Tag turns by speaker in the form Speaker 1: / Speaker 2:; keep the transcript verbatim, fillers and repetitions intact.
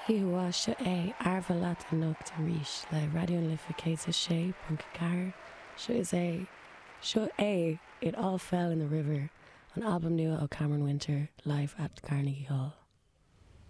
Speaker 1: Hihuá seo é arbha leat an nocht a ríis le radioon lifa cé a sé pun car. Seo is é seo é It All Fell in the River, an album nua ó Cameron Winter live at Carnegie Hall.